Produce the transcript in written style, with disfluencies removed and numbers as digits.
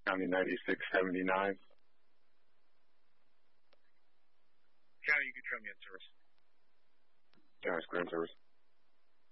County 9679. County, you can try me in service. County Square in service.